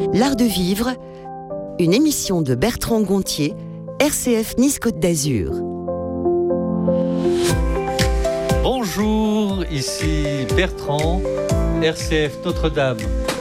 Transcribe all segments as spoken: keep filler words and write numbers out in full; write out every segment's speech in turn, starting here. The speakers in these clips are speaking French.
L'Art de vivre, une émission de Bertrand Gontier, R C F Nice-Côte d'Azur. Bonjour, ici Bertrand, R C F Notre-Dame,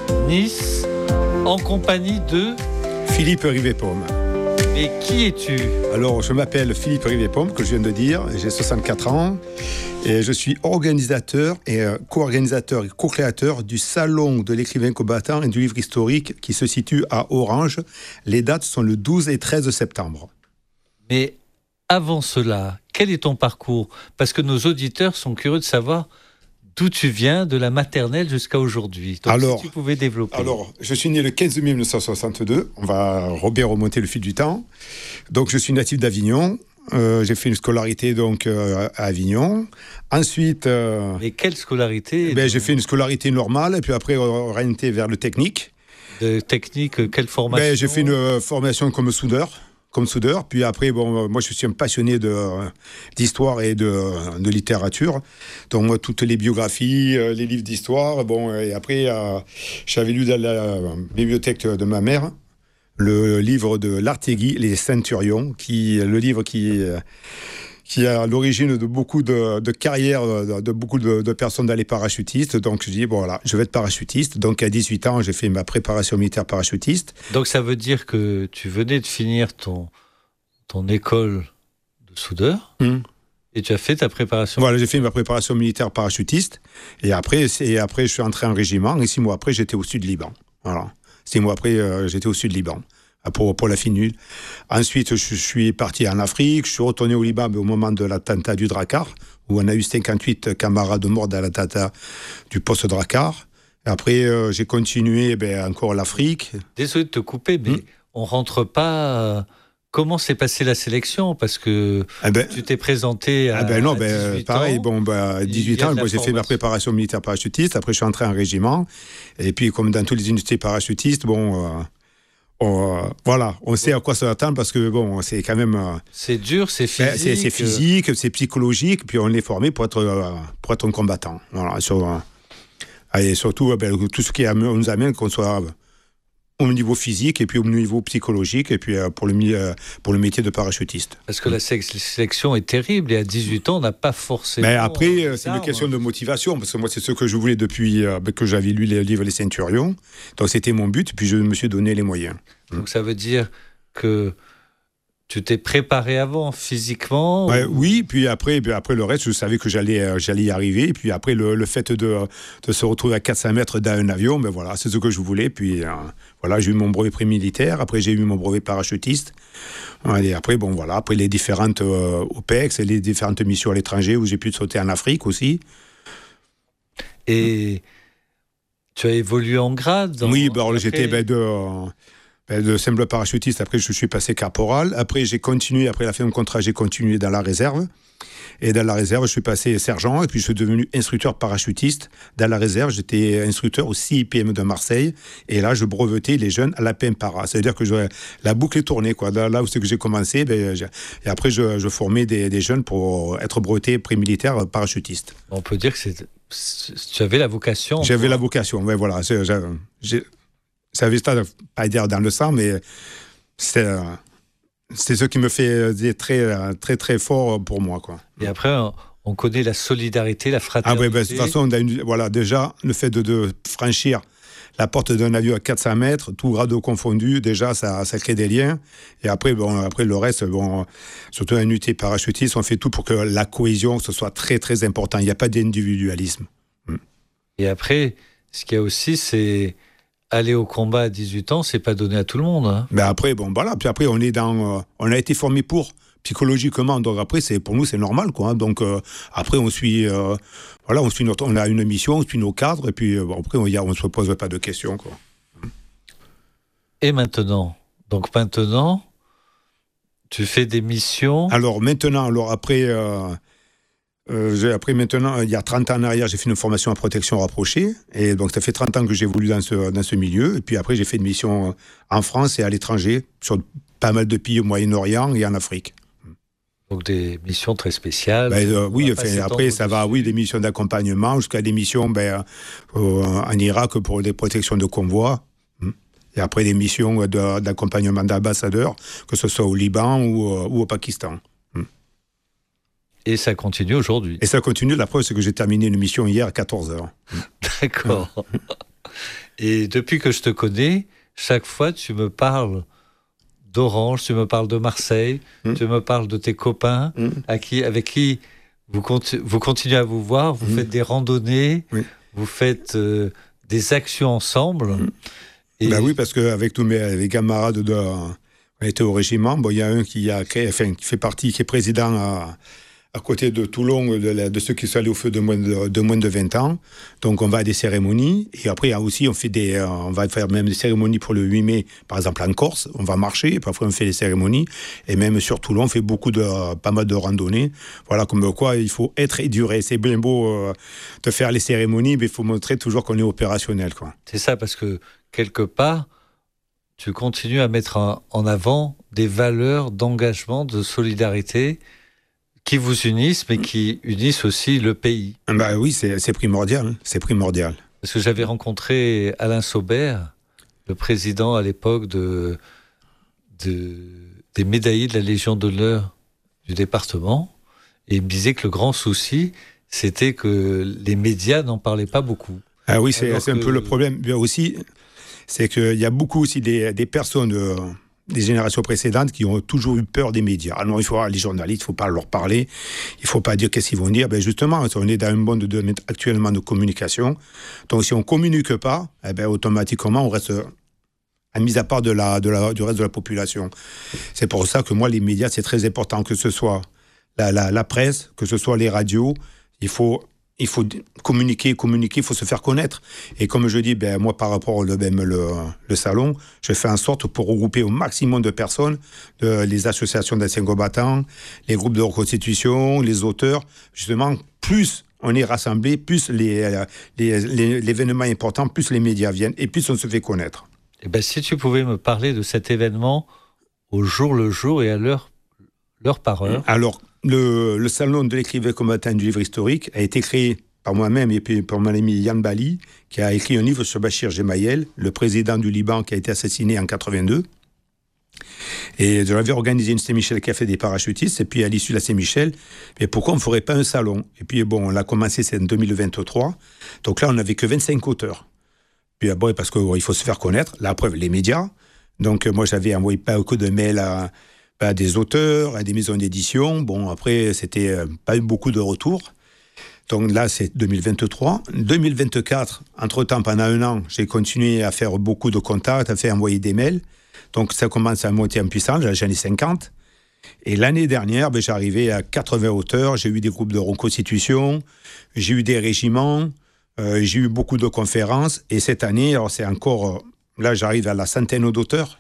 Nice, en compagnie de... Philippe Rivet-Pomme. Et qui es-tu ? Alors, je m'appelle Philippe Rivet-Pomme, que je viens de dire, j'ai soixante-quatre ans, et je suis organisateur et co-organisateur et co-créateur du Salon de l'écrivain combattant et du livre historique qui se situe à Orange. Les dates sont le douze et treize septembre. Mais avant cela, quel est ton parcours ? Parce que nos auditeurs sont curieux de savoir d'où tu viens, de la maternelle jusqu'à aujourd'hui. Donc, alors, si tu pouvais développer. Alors, je suis né le quinze mai mille neuf cent soixante-deux. On va bien remonter le fil du temps. Donc, je suis natif d'Avignon. Euh, j'ai fait une scolarité donc euh, à Avignon. Ensuite... Euh, Mais quelle scolarité ? ben, J'ai fait une scolarité normale, et puis après, orienté vers le technique. De technique, quelle formation ? ben, J'ai fait une euh, formation comme soudeur. comme soudeur, puis après, bon, moi je suis un passionné de, d'histoire et de, de littérature, donc moi toutes les biographies, les livres d'histoire, bon, et après euh, j'avais lu dans la bibliothèque de ma mère le livre de Lartégui, Les Ceinturions, qui le livre qui qui est à l'origine de beaucoup de, de carrières, de, de beaucoup de, de personnes dans les parachutistes. Donc, je dis, bon, voilà, je vais être parachutiste. Donc, à dix-huit ans, j'ai fait ma préparation militaire parachutiste. Donc, ça veut dire que tu venais de finir ton, ton école de soudeur mmh. et tu as fait ta préparation. Voilà, j'ai fait ma préparation militaire parachutiste. Et après, et après je suis entré en régiment. Et six mois après, j'étais au sud Liban. Voilà. Six mois après, euh, j'étais au sud Liban. Pour, pour la finule. Ensuite, je suis parti en Afrique, je suis retourné au Liban au moment de l'attentat du Drakkar, où on a eu cinquante-huit camarades morts dans l'attentat du poste Drakkar. Et après, euh, j'ai continué ben, encore l'Afrique. Désolé de te couper, mais mmh. on ne rentre pas... Comment s'est passée la sélection ? Parce que eh ben, tu t'es présenté à, eh ben non, à ben, dix-huit pareil, ans. Bon, ben, dix-huit ans, bon, j'ai fait ma préparation militaire parachutiste. Après, je suis entré en régiment. Et puis, comme dans toutes les unités parachutistes, bon... Euh, On, euh, voilà, on sait à quoi s'attendre parce que bon, c'est quand même. Euh, c'est dur, c'est physique. Ben, c'est, c'est physique, c'est psychologique, puis on est formé pour être euh, pour être un combattant. Voilà, sur, euh, et surtout ben, tout ce qui nous amène qu'on soit au niveau physique et puis au niveau psychologique et puis euh, pour le euh, pour le métier de parachutiste. Parce que la sélection est terrible et à dix-huit ans, on n'a pas forcément. Mais après, euh, c'est une question de motivation parce que moi, c'est ce que je voulais depuis euh, que j'avais lu les livres Les Ceinturions. Donc c'était mon but, puis je me suis donné les moyens. Donc ça veut dire que tu t'es préparé avant physiquement ouais, ou... Oui, puis après, puis après le reste, je savais que j'allais, euh, j'allais y arriver. Et puis après, le, le fait de, de se retrouver à quatre cents mètres dans un avion, ben voilà, c'est ce que je voulais. Puis euh, voilà, j'ai eu mon brevet pré-militaire. Après, j'ai eu mon brevet parachutiste. Et après, bon voilà, après les différentes euh, O P E X et les différentes missions à l'étranger où j'ai pu sauter en Afrique aussi. Et tu as évolué en grade dans... Oui, ben, alors, j'étais ben, de... Euh, de simple parachutiste, après je suis passé caporal, après j'ai continué, après la fin de mon contrat, j'ai continué dans la réserve, et dans la réserve, je suis passé sergent, et puis je suis devenu instructeur parachutiste. Dans la réserve, j'étais instructeur au C I P M de Marseille, et là, je brevetais les jeunes à la P M Para, c'est-à-dire que je, la boucle est tournée, quoi. Là où c'est que j'ai commencé, ben, je, et après je, je formais des, des jeunes pour être brevetés pré-militaires parachutistes. On peut dire que c'est, tu avais la vocation. J'avais pour... la vocation, ouais, voilà, j'ai... j'ai ça avait pas dire dans le sang, mais c'est, c'est ce qui me fait très, très, très fort pour moi, quoi. Et après, on connaît la solidarité, la fraternité. Ah oui, ben, de toute façon, une, voilà, déjà, le fait de, de franchir la porte d'un avion à quatre cents mètres, tout grade confondu, déjà, ça, ça crée des liens. Et après, bon, après le reste, bon, surtout en unité parachutiste, on fait tout pour que la cohésion, ce soit très, très important. Il n'y a pas d'individualisme. Et après, ce qu'il y a aussi, c'est... aller au combat à dix-huit ans, c'est pas donné à tout le monde. Hein. Mais après, bon, voilà. Puis après, on est dans, euh, on a été formé pour psychologiquement. Donc après, c'est pour nous, c'est normal, quoi. Donc euh, après, on suit, euh, voilà, on suit notre, on a une mission, on suit nos cadres, et puis euh, bon, après, on y a, on se pose pas de questions, quoi. Et maintenant, donc maintenant, tu fais des missions. Alors maintenant, alors après. Euh, Euh, après, maintenant, il y a trente ans en arrière, j'ai fait une formation en protection rapprochée. Et donc, ça fait trente ans que j'évolue dans ce, dans ce milieu. Et puis après, j'ai fait une mission en France et à l'étranger, sur pas mal de pays au Moyen-Orient et en Afrique. Donc, des missions très spéciales. Ben, euh, oui, enfin, après, ça va, oui, des missions d'accompagnement jusqu'à des missions ben, euh, en Irak pour des protections de convois. Et après des missions de, d'accompagnement d'ambassadeurs, que ce soit au Liban ou, ou au Pakistan. Et ça continue aujourd'hui. Et ça continue. La preuve, c'est que j'ai terminé une mission hier à quatorze heures. D'accord. Et depuis que je te connais, chaque fois, tu me parles d'Orange, tu me parles de Marseille, mmh. tu me parles de tes copains, mmh. à qui, avec qui vous, conti- vous continuez à vous voir, vous mmh. faites des randonnées, oui. vous faites euh, des actions ensemble. Mmh. Et... Ben oui, parce qu'avec tous mes les camarades, de, on était au régiment. Bon, il y a un qui, a créé, enfin, qui fait partie, qui est président à... à côté de Toulon, de, la, de ceux qui sont allés au feu de moins de, de moins de vingt ans. Donc, on va à des cérémonies. Et après, aussi, on, fait des, euh, on va faire même des cérémonies pour le huit mai, par exemple en Corse. On va marcher, et parfois on fait des cérémonies. Et même sur Toulon, on fait beaucoup de, euh, pas mal de randonnées. Voilà, comme quoi il faut être et durer. C'est bien beau euh, de faire les cérémonies, mais il faut montrer toujours qu'on est opérationnel, quoi. C'est ça, parce que quelque part, tu continues à mettre en avant des valeurs d'engagement, de solidarité, qui vous unissent, mais qui unissent aussi le pays. Bah oui, c'est, c'est primordial, c'est primordial. Parce que j'avais rencontré Alain Saubert, le président à l'époque de, de, des médaillés de la Légion d'honneur du département, et il me disait que le grand souci, c'était que les médias n'en parlaient pas beaucoup. Ah oui, c'est, c'est que... un peu le problème. Mais aussi, c'est qu'il y a beaucoup aussi des, des personnes... Euh... des générations précédentes qui ont toujours eu peur des médias. Alors, il faut les journalistes, il ne faut pas leur parler, il ne faut pas dire qu'est-ce qu'ils vont dire. Ben justement, on est dans un monde de, actuellement de communication. Donc, si on ne communique pas, eh ben, automatiquement, on reste à mise à part de la, de la, du reste de la population. C'est pour ça que moi, les médias, c'est très important, que ce soit la, la, la presse, que ce soit les radios. Il faut... Il faut communiquer, communiquer, il faut se faire connaître. Et comme je dis, ben, moi, par rapport au même le, le salon, je fais en sorte pour regrouper au maximum de personnes, de, les associations d'anciens combattants, les groupes de reconstitution, les auteurs. Justement, plus on est rassemblés, plus les, les, les, l'événement est important, plus les médias viennent et plus on se fait connaître. Et ben, si tu pouvais me parler de cet événement au jour le jour et à l'heure, l'heure par heure. Alors, Le, le salon de l'écrivain combattant du livre historique a été créé par moi-même et puis par mon ami Yann Bali, qui a écrit un livre sur Bachir Gemayel, le président du Liban qui a été assassiné en quatre-vingt-deux. Et j'avais organisé une Saint-Michel qui a fait des parachutistes, et puis à l'issue de la Saint-Michel, mais pourquoi on ne ferait pas un salon ? Et puis bon, on l'a commencé, c'est en deux mille vingt-trois, donc là on n'avait que vingt-cinq auteurs. Puis bon, parce qu'il bon, faut se faire connaître, la preuve, les médias. Donc moi j'avais envoyé pas beaucoup de mails à... à des auteurs, à des maisons d'édition. Bon, après, c'était euh, pas eu beaucoup de retours. Donc là, c'est deux mille vingt-trois. deux mille vingt-quatre, entre-temps, pendant un an, j'ai continué à faire beaucoup de contacts, à faire envoyer des mails. Donc ça commence à monter en puissance, j'en ai cinquante. Et l'année dernière, ben, j'arrivais à quatre-vingts auteurs, j'ai eu des groupes de reconstitution, j'ai eu des régiments, euh, j'ai eu beaucoup de conférences. Et cette année, alors c'est encore... Là, j'arrive à la centaine d'auteurs.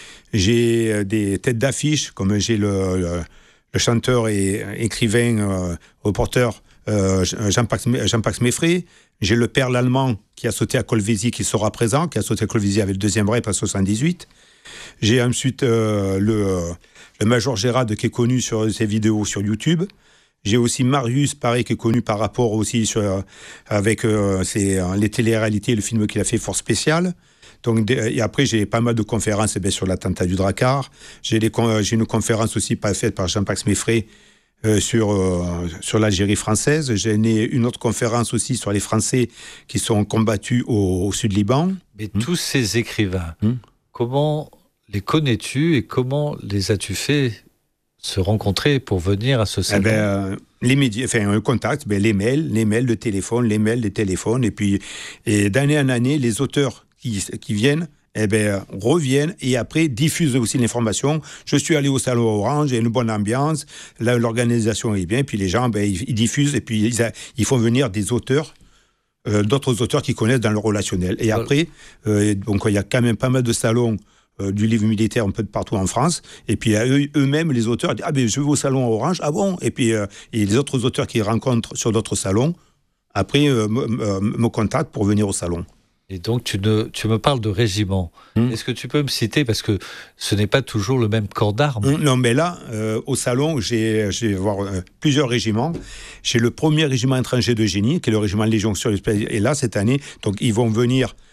J'ai des têtes d'affiche, comme j'ai le, le, le chanteur et écrivain, euh, reporter euh, Jean-Pax, Jean-Pax Meffray. J'ai le Père l'Allemand qui a sauté à Colvézi, qui sera présent, qui a sauté à Colvézi avec le deuxième rep à soixante-dix-huit. J'ai ensuite euh, le, le Major Gérard qui est connu sur ses vidéos sur YouTube. J'ai aussi Marius, pareil, qui est connu par rapport aussi sur, avec euh, ses, les téléréalités, le film qu'il a fait, Force Spéciale. Donc, et après, j'ai pas mal de conférences eh bien, sur l'attentat du Drakkar. J'ai, les, j'ai une conférence aussi faite par Jean-Pax Meffray euh, sur, euh, sur l'Algérie française. J'ai une autre conférence aussi sur les Français qui sont combattus au, au Sud-Liban. Mais hum. tous ces écrivains, hum. comment les connais-tu et comment les as-tu fait se rencontrer pour venir à ce salon ? Eh ben, les médias, enfin, un contact, ben, les mails, les mails, le téléphone, les mails, les téléphones. Et puis, et d'année en année, les auteurs Qui, qui viennent, eh ben, reviennent et après diffusent aussi l'information. Je suis allé au salon Orange, il y a une bonne ambiance, là, l'organisation est bien, puis les gens, ben, ils, ils diffusent et puis ils, ils font venir des auteurs, euh, d'autres auteurs qui connaissent dans le relationnel. Et après, euh, donc il y a quand même pas mal de salons euh, du livre militaire un peu de partout en France, et puis eux, eux-mêmes, les auteurs, disent « Ah ben, je vais au salon Orange, ah bon ?» Et puis euh, et les autres auteurs qu'ils rencontrent sur d'autres salons, après, euh, me, me contactent pour venir au salon. Et donc, tu, ne, tu me parles de régiment. Mmh. Est-ce que tu peux me citer, parce que ce n'est pas toujours le même corps d'armes. mmh, Non, mais là, euh, au salon, j'ai, j'ai voir, euh, plusieurs régiments. J'ai le premier régiment étranger de génie, qui est le régiment Légion sur l'Espèce. Et là, cette année, donc, ils vont venir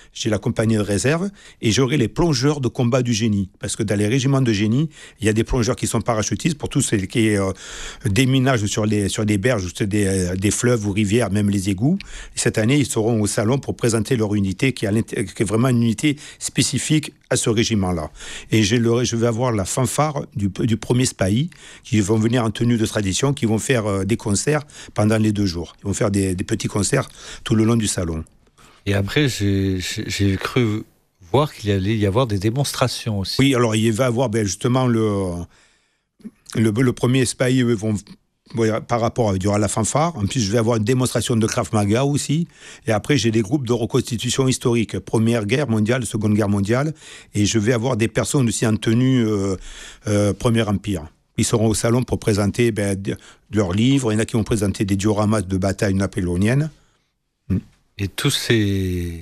j'ai la compagnie de réserve, et j'aurai les plongeurs de combat du génie. Parce que dans les régiments de génie, il y a des plongeurs qui sont parachutistes pour tout ce qui est euh, déminage sur, les, sur des berges, sur des, euh, des fleuves ou rivières, même les égouts. Et cette année, ils seront au salon pour présenter leur unité, qui, a, qui est vraiment une unité spécifique à ce régiment-là. Et je, le, je vais avoir la fanfare du, du premier S P A I, qui vont venir en tenue de tradition, qui vont faire euh, des concerts pendant les deux jours. Ils vont faire des, des petits concerts tout le long du salon. Et après, j'ai, j'ai cru voir qu'il allait y avoir des démonstrations aussi. Oui, alors il va y avoir ben, justement le, le, le premier S P A I, eux, vont... par rapport à, il y aura la fanfare. En plus, je vais avoir une démonstration de Krav Maga aussi. Et après, j'ai des groupes de reconstitution historique. Première guerre mondiale, Seconde guerre mondiale. Et je vais avoir des personnes aussi en tenue euh, euh, Premier Empire. Ils seront au salon pour présenter ben, de, de leurs livres. Il y en a qui vont présenter des dioramas de bataille napoléonienne. Et tous ces...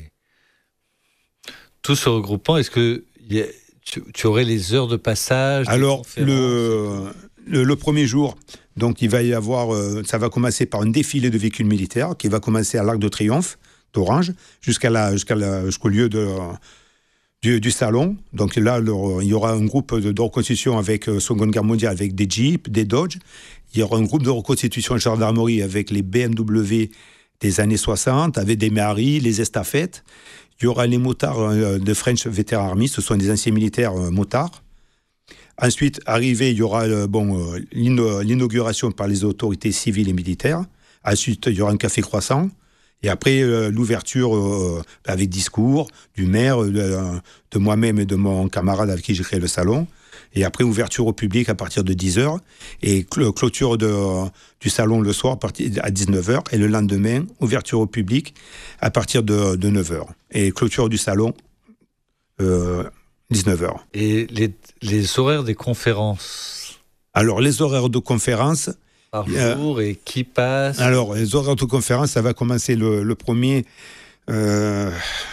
Tout ce regroupement, est-ce que y a... tu, tu aurais les heures de passage? Alors, le, le, le premier jour... Donc, il va y avoir, euh, ça va commencer par un défilé de véhicules militaires qui va commencer à l'Arc de Triomphe d'Orange jusqu'à la, jusqu'à la, jusqu'au lieu de, du, du salon. Donc là, le, il y aura un groupe de, de reconstitution avec euh, Seconde Guerre mondiale avec des Jeeps, des Dodge. Il y aura un groupe de reconstitution de gendarmerie avec les B M W des années soixante, avec des Méhari, les estafettes. Il y aura les motards euh, de French Veteran Army, ce sont des anciens militaires euh, motards. Ensuite, arrivé, il y aura euh, bon, euh, l'inauguration par les autorités civiles et militaires. Ensuite, il y aura un café croissant. Et après, euh, l'ouverture euh, avec discours du maire, de, de moi-même et de mon camarade avec qui j'ai créé le salon. Et après, ouverture au public à partir de dix heures. Et cl- clôture de, du salon le soir à dix-neuf heures. Et le lendemain, ouverture au public à partir de, de neuf heures. Et clôture du salon euh, dix-neuf heures. Et les, les horaires des conférences? Alors, les horaires de conférences... Par jour, euh, et qui passe? Alors, les horaires de conférences, ça va commencer le, le premier... Euh,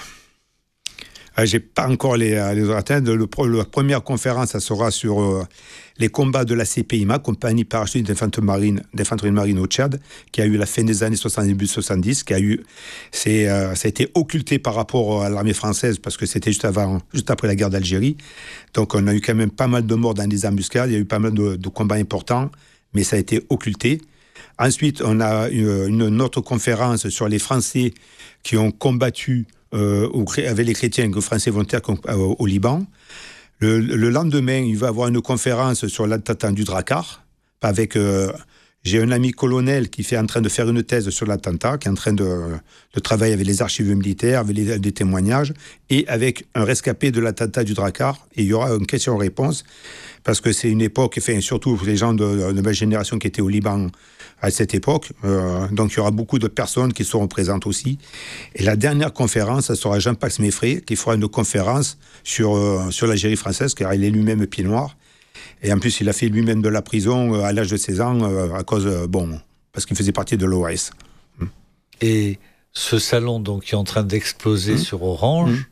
ah, j'ai pas encore les, les horaires atteints. Le, la première conférence, ça sera sur euh, les combats de la C P I M A, Compagnie Parachutiste d'infanterie marine, d'infanterie marine au Tchad, qui a eu la fin des années soixante, début soixante-dix, qui a eu... C'est, euh, ça a été occulté par rapport à l'armée française, parce que c'était juste, avant, juste après la guerre d'Algérie. Donc, on a eu quand même pas mal de morts dans des embuscades, il y a eu pas mal de, de combats importants, mais ça a été occulté. Ensuite, on a une, une autre conférence sur les Français qui ont combattu euh, au, avec les chrétiens, les Français volontaires au, au Liban. Le, le lendemain, il va y avoir une conférence sur l'attentat du Drakkar. Avec, euh, j'ai un ami colonel qui est en train de faire une thèse sur l'attentat, qui est en train de, de travailler avec les archives militaires, avec les, des témoignages, et avec un rescapé de l'attentat du Drakkar. Et il y aura une question-réponse. Parce que c'est une époque, enfin, surtout pour les gens de, de ma génération qui étaient au Liban à cette époque. Euh, donc, il y aura beaucoup de personnes qui seront présentes aussi. Et la dernière conférence, ça sera Jean-Pax Meffrey, qui fera une conférence sur, euh, sur l'Algérie française, car il est lui-même pied noir. Et en plus, il a fait lui-même de la prison euh, à l'âge de seize ans, euh, à cause, euh, bon, parce qu'il faisait partie de l'O A S. Hum. Et ce salon, donc, qui est en train d'exploser hum. sur Orange, hum.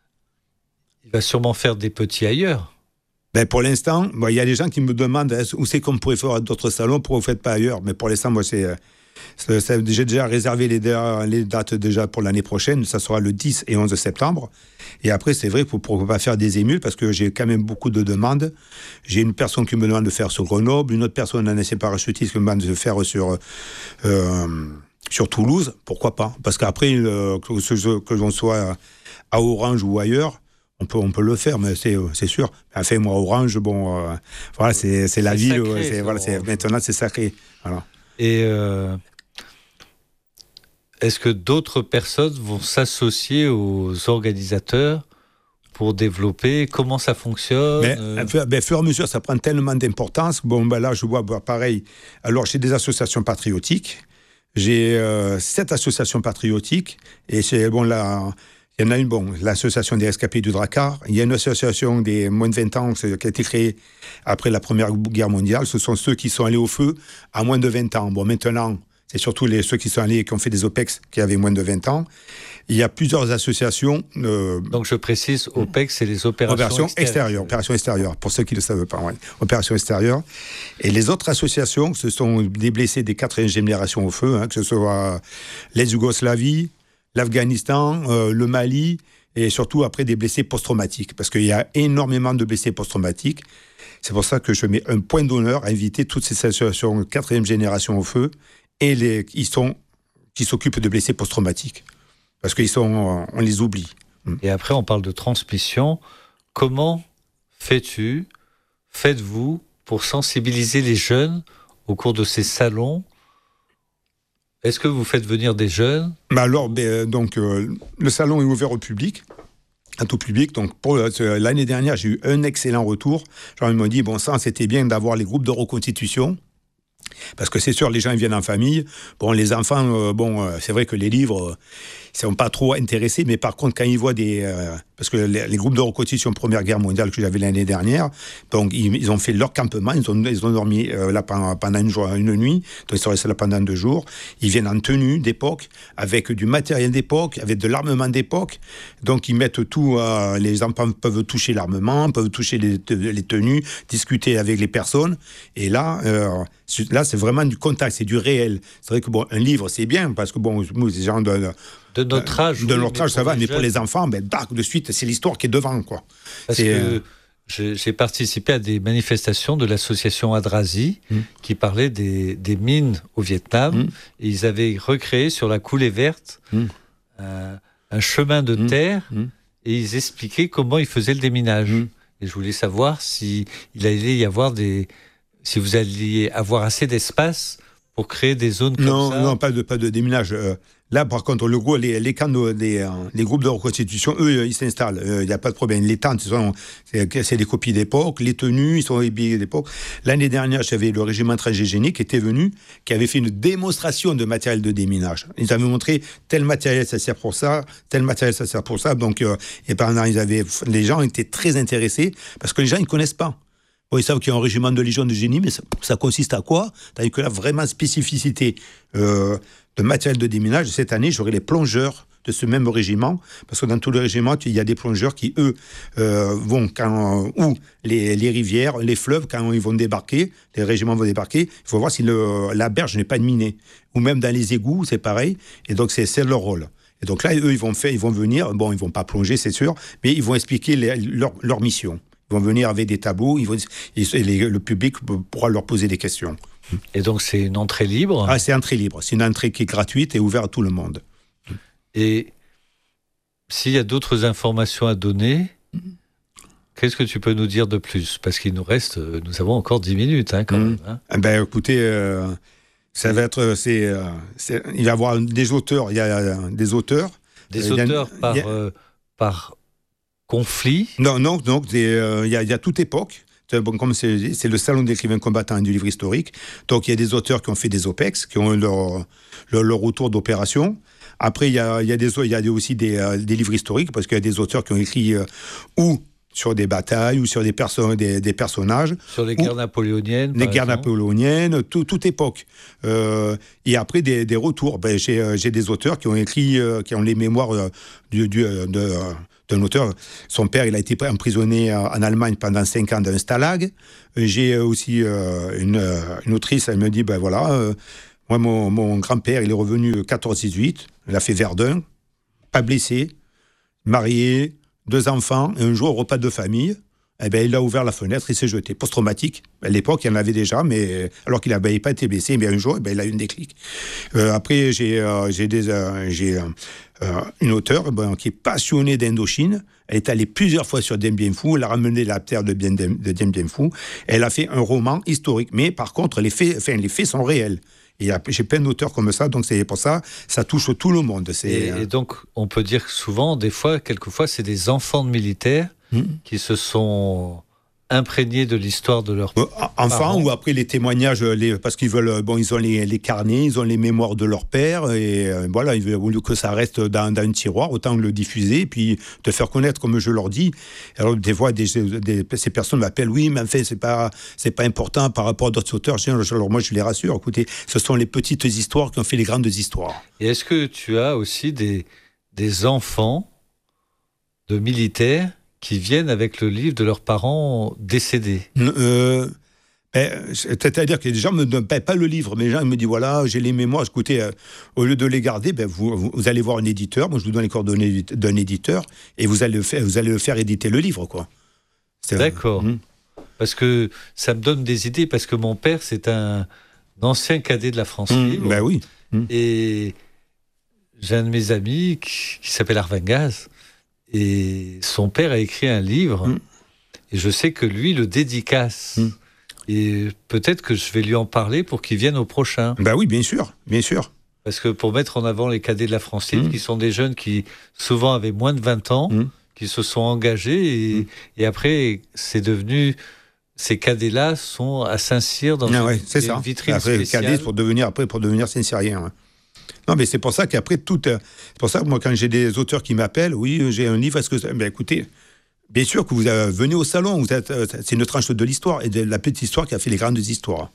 il va sûrement faire des petits ailleurs. Ben pour l'instant, il bon, y a des gens qui me demandent où c'est qu'on pourrait faire d'autres salons, pourquoi vous ne faites pas ailleurs. Mais pour l'instant, moi, c'est, c'est, c'est, j'ai déjà réservé les, les dates déjà pour l'année prochaine. Ça sera le dix et onze septembre. Et après, c'est vrai, pour ne pas faire des émules, parce que j'ai quand même beaucoup de demandes. J'ai une personne qui me demande de faire sur Grenoble, une autre personne, un essai parachutiste, qui me demande de faire sur, euh, sur Toulouse. Pourquoi pas? Parce qu'après, euh, que, que l'on soit à Orange ou ailleurs, On peut, on peut le faire, mais c'est, c'est sûr. Enfin, moi, Orange, bon, euh, voilà, c'est, c'est la c'est ville. Sacré, c'est, voilà, c'est, maintenant, c'est sacré. Voilà. Et euh, est-ce que d'autres personnes vont s'associer aux organisateurs pour développer? Comment ça fonctionne? Mais, euh... ben, fur et à mesure, ça prend tellement d'importance. Bon, ben là, je vois ben, pareil. Alors, j'ai des associations patriotiques. J'ai euh, sept associations patriotiques. Et c'est, bon, là... Il y en a une, bon, l'association des rescapés du Drakkar. Il y a une association des moins de vingt ans qui a été créée après la Première Guerre mondiale. Ce sont ceux qui sont allés au feu à moins de vingt ans. Bon, maintenant, c'est surtout les, ceux qui sont allés et qui ont fait des O P E X qui avaient moins de vingt ans. Il y a plusieurs associations. Euh, Donc, je précise, O P E X, c'est les opérations, opérations extérieures. extérieures. Opérations extérieures, pour ceux qui ne le savent pas. Ouais. Opérations extérieures. Et les autres associations, ce sont des blessés des quatre générations au feu, hein, que ce soit l'ex-Yougoslavie, l'Afghanistan, euh, le Mali et surtout après des blessés post-traumatiques, parce qu'il y a énormément de blessés post-traumatiques. C'est pour ça que je mets un point d'honneur à inviter toutes ces associations quatrième génération au feu et les, ils sont, qui s'occupent de blessés post-traumatiques. Parce qu'ils sont, on les oublie. Et après, on parle de transmission. Comment fais-tu, faites-vous pour sensibiliser les jeunes au cours de ces salons? Est-ce que vous faites venir des jeunes? Bah alors, ben, donc, euh, le salon est ouvert au public. À tout public. Donc, pour euh, l'année dernière, j'ai eu un excellent retour. Genre, ils m'ont dit, bon sang, c'était bien d'avoir les groupes de reconstitution. Parce que c'est sûr, les gens ils viennent en famille. Bon, les enfants, euh, bon, euh, c'est vrai que les livres, euh, ils sont pas trop intéressés. Mais par contre, quand ils voient des... Euh, parce que les, les groupes de reconstitution Première Guerre mondiale que j'avais l'année dernière, donc ils, ils ont fait leur campement, ils ont, ils ont dormi euh, là pendant, pendant une, jour, une nuit, donc ils sont restés là pendant deux jours. Ils viennent en tenue d'époque, avec du matériel d'époque, avec de l'armement d'époque. Donc ils mettent tout, euh, les enfants peuvent toucher l'armement, peuvent toucher les, les tenues, discuter avec les personnes. Et là, euh, là c'est vraiment du contact, c'est du réel. C'est vrai que bon, un livre, c'est bien, parce que bon, nous, les gens de... De notre âge, de oui, notre âge, ça va, mais jeunes, pour les enfants, ben, de suite, c'est l'histoire qui est devant, quoi. Parce c'est, que euh... j'ai, j'ai participé à des manifestations de l'association Adrazi mmh. qui parlait des, des mines au Vietnam. Mmh. Et ils avaient recréé sur la coulée verte mmh. euh, un chemin de mmh. terre mmh. et ils expliquaient comment ils faisaient le déminage. Mmh. Et je voulais savoir si il allait y avoir des, si vous alliez avoir assez d'espace pour créer des zones comme non, ça. Non, pas de pas de déminage. Euh, là, par contre, le gros, les, les camps, de, les, les groupes de reconstitution, eux, ils s'installent. Il euh, n'y a pas de problème. Les tentes, sont, c'est, c'est des copies d'époque. Les tenues, ils sont habillés d'époque. L'année dernière, j'avais le régiment transgénique qui était venu, qui avait fait une démonstration de matériel de déminage. Ils avaient montré tel matériel, ça sert pour ça, tel matériel, ça sert pour ça. Donc, euh, et pendant, ils avaient, les gens étaient très intéressés parce que les gens, ils ne connaissent pas. Bon, ils savent qu'il y a un régiment de Légion de génie, mais ça, ça consiste à quoi? Tandis que là, vraiment, spécificité euh, de matériel de déminage. Cette année, j'aurai les plongeurs de ce même régiment, parce que dans tout le régiment, il y a des plongeurs qui, eux, euh, vont quand... Ou les, les rivières, les fleuves, quand ils vont débarquer, les régiments vont débarquer, il faut voir si le, la berge n'est pas minée. Ou même dans les égouts, c'est pareil. Et donc, c'est, c'est leur rôle. Et donc là, eux, ils vont, faire, ils vont venir, bon, ils ne vont pas plonger, c'est sûr, mais ils vont expliquer les, leur, leur mission. Ils vont venir avec des tableaux, ils vont, et les, le public pourra leur poser des questions. Et donc c'est une entrée libre? Ah, c'est entrée libre. C'est une entrée qui est gratuite et ouverte à tout le monde. Et s'il y a d'autres informations à donner, qu'est-ce que tu peux nous dire de plus? Parce qu'il nous reste, nous avons encore dix minutes hein, quand mmh. même. Hein. Eh ben, écoutez, euh, ça va être, c'est, euh, c'est, il va y avoir des auteurs. Il y a des auteurs. Des euh, auteurs a, par, a, euh, par conflit? Non, non, non. Il euh, y, y a toute époque. Bon, comme c'est, c'est le salon d'écrivains combattants et du livre historique, donc il y a des auteurs qui ont fait des O P E X, qui ont eu leur, leur, leur retour d'opération. Après, il y a, il y a, des, il y a aussi des, euh, des livres historiques, parce qu'il y a des auteurs qui ont écrit euh, ou sur des batailles, ou sur des, perso- des, des personnages. Sur les guerres napoléoniennes, Les guerres exemple. napoléoniennes, tout, toute époque. Euh, et après, des, des retours. Ben, j'ai, j'ai des auteurs qui ont écrit, euh, qui ont les mémoires euh, du, du, de... de d'un auteur. Son père, il a été emprisonné en Allemagne pendant cinq ans dans un stalag. J'ai aussi euh, une, une autrice, elle me dit, ben voilà, euh, moi, mon, mon grand-père, il est revenu quatorze dix-huit, il a fait Verdun, pas blessé, marié, deux enfants, et un jour, au repas de famille, eh ben, il a ouvert la fenêtre, il s'est jeté. Post-traumatique. À l'époque, il y en avait déjà, mais alors qu'il n'avait pas été blessé, mais un jour, eh ben, il a eu un déclic. Euh, après, j'ai, euh, j'ai, des, euh, j'ai euh, une auteure ben, qui est passionnée d'Indochine. Elle est allée plusieurs fois sur Dien Bien Phu. Elle a ramené la terre de, Bien, de Dien Bien Phu. Elle a fait un roman historique. Mais par contre, les faits, enfin, les faits sont réels. Et j'ai plein d'auteurs comme ça, donc c'est pour ça, ça touche tout le monde. C'est, et, et donc, on peut dire que souvent, des fois, quelquefois, c'est des enfants de militaires mmh. qui se sont imprégnés de l'histoire de leur euh, enfants parents. Ou après les témoignages, les, parce qu'ils veulent, bon, ils ont les, les carnets, ils ont les mémoires de leur père, et euh, voilà, ils veulent, au lieu que ça reste dans, dans un tiroir, autant le diffuser, et puis te faire connaître, comme je leur dis. Alors des fois, des, des, ces personnes m'appellent, oui, mais en fait, c'est pas, c'est pas important par rapport à d'autres auteurs. Alors moi, je les rassure, écoutez, ce sont les petites histoires qui ont fait les grandes histoires. Et est-ce que tu as aussi des, des enfants de militaires qui viennent avec le livre de leurs parents décédés? euh, Ben, c'est-à-dire que les gens ne me paient pas le livre, mais les gens me disent voilà, j'ai les mémoires, écoutez, euh, au lieu de les garder, ben, vous, vous, vous allez voir un éditeur, moi je vous donne les coordonnées d'un éditeur, et vous allez le faire, vous allez le faire éditer le livre, quoi. C'est, D'accord. Hum. Parce que ça me donne des idées, parce que mon père, c'est un ancien cadet de la France mmh, Libre. Ben oui. Mmh. Et j'ai un de mes amis qui, qui s'appelle Arvingaz, et son père a écrit un livre, mmh. et je sais que lui le dédicace. Mmh. Et peut-être que je vais lui en parler pour qu'il vienne au prochain. Ben oui, bien sûr, bien sûr. Parce que pour mettre en avant les cadets de la France Libre, mmh. qui sont des jeunes qui souvent avaient moins de vingt ans, mmh. qui se sont engagés, et, mmh. et après, c'est devenu... Ces cadets-là sont à Saint-Cyr dans ah une, ouais, c'est une ça. vitrine après, spéciale. Cadet pour devenir, après, pour devenir Saint-Cyrien. Ouais. Non, mais c'est pour ça qu'après, tout... C'est pour ça que moi, quand j'ai des auteurs qui m'appellent, oui, j'ai un livre, est-ce que... Ben écoutez... Bien sûr que vous euh, venez au salon, vous êtes, euh, c'est une tranche de l'histoire, et de la petite histoire qui a fait les grandes histoires.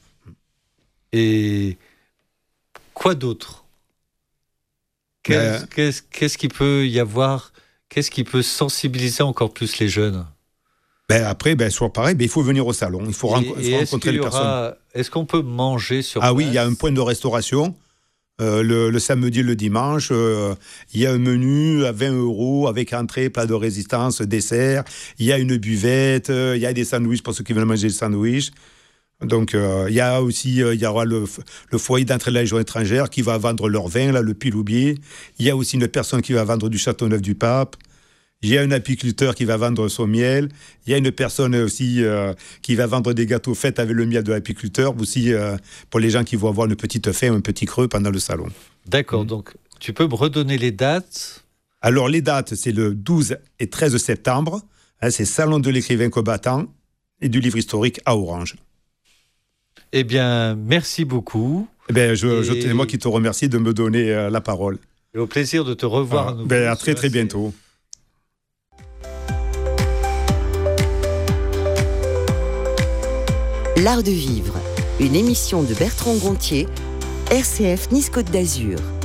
Et quoi d'autre ? Qu'est-ce, euh, qu'est-ce, qu'est-ce qu'il peut y avoir ? Qu'est-ce qui peut sensibiliser encore plus les jeunes ? Ben après, ben, soit pareil, ben, il faut venir au salon, il faut, et, renco- et faut rencontrer les aura, personnes. Est-ce qu'on peut manger sur Ah place ? Oui, il y a un point de restauration. Euh, le, le samedi et le dimanche, euh, il y a un menu à vingt euros avec entrée, plat de résistance, dessert. Il y a une buvette, euh, il y a des sandwichs pour ceux qui veulent manger des sandwichs. Donc, euh, il y a aussi euh, il y aura le, le foyer d'entrée de la Légion étrangère qui va vendre leur vin, là, le Piloubier. Il y a aussi une personne qui va vendre du Châteauneuf-du-Pape. Il y a un apiculteur qui va vendre son miel. Il y a une personne aussi euh, qui va vendre des gâteaux faits avec le miel de l'apiculteur, aussi euh, pour les gens qui vont avoir une petite faim, un petit creux pendant le salon. D'accord, mmh. donc tu peux me redonner les dates ? Alors les dates, c'est le douze et treize septembre. Hein, c'est Salon de l'écrivain combattant et du livre historique à Orange. Eh bien, merci beaucoup. Eh bien, je, et... je, c'est moi qui te remercie de me donner euh, la parole. Et au plaisir de te revoir ah, à nouveau. Ben, à très très bientôt. L'Art de vivre, une émission de Bertrand Gontier, R C F Nice Côte d'Azur.